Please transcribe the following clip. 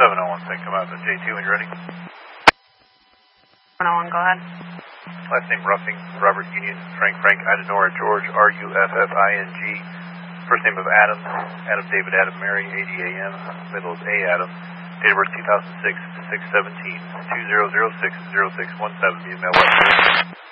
701, say come out to J2 when you're ready. 101, go ahead. Last name Ruffing, Robert Union, Frank, Ida Nora, George, R-U-F-F-I-N-G. First name of Adam, Adam David, Adam Mary, A-D-A-M. Middle is A. Adam. Date of birth 2006, 6/17, 2006, 0617. Via mail.